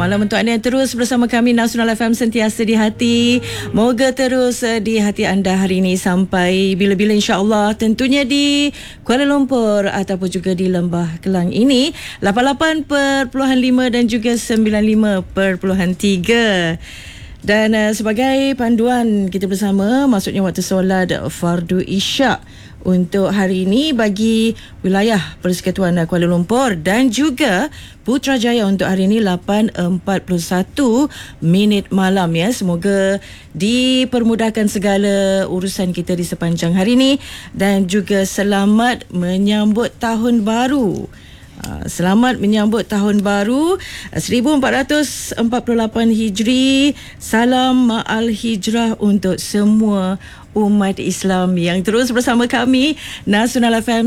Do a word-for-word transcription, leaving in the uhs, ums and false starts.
malam untuk anda yang terus bersama kami. Nasional F M sentiasa di hati. Moga terus uh, di hati anda hari ini sampai bila-bila, insya-Allah. Tentunya di Kuala Lumpur ataupun juga di Lembah Kelang ini lapan puluh lapan perpuluhan lima dan juga sembilan puluh lima perpuluhan tiga. Dan uh, sebagai panduan kita bersama, maksudnya waktu solat fardu isyak untuk hari ini bagi wilayah Persekutuan Kuala Lumpur dan juga Putrajaya untuk hari ini lapan empat puluh satu minit malam ya. Semoga dipermudahkan segala urusan kita di sepanjang hari ini dan juga selamat menyambut tahun baru. Selamat menyambut tahun baru seribu empat ratus empat puluh lapan Hijri. Salam ma'al hijrah untuk semua umat Islam yang terus bersama kami Nasional F M